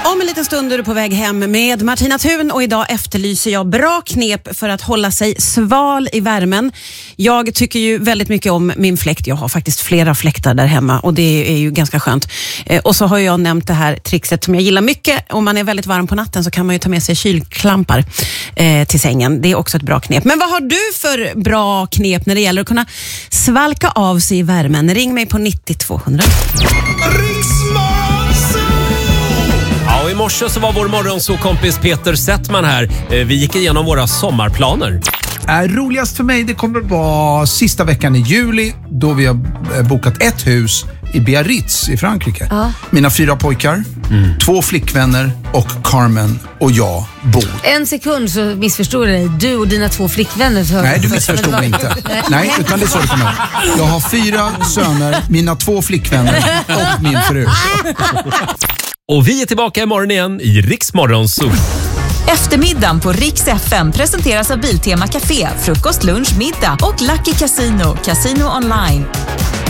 Om en liten stund är du på väg hem med Martina Thun och idag efterlyser jag bra knep för att hålla sig sval i värmen. Jag tycker ju väldigt mycket om min fläkt. Jag har faktiskt flera fläktar där hemma och det är ju ganska skönt. Och så har jag nämnt det här trixet som jag gillar mycket. Om man är väldigt varm på natten så kan man ju ta med sig kylklampar till sängen. Det är också ett bra knep. Men vad har du för bra knep när det gäller att kunna svalka av sig i värmen? Ring mig på 90 200. Ja, i morse så var vår morgonsåkompis Peter Settman här. Vi gick igenom våra sommarplaner. Roligast för mig det kommer vara sista veckan i juli då vi har bokat ett hus i Biarritz i Frankrike. Ja. Mina 4 pojkar, 2 flickvänner och Carmen och jag bor. En sekund så missförstod jag dig. Du och dina 2 flickvänner. Så nej, du missförstod mig inte. Nej, utan det är så det kommer. Jag har 4 söner, mina 2 flickvänner och min fru. Och vi är tillbaka imorgon igen i Riks Morgonzoo. Eftermiddagen på Riks FM presenteras av Biltema Café, frukost, lunch, middag och Lucky Casino, Casino online.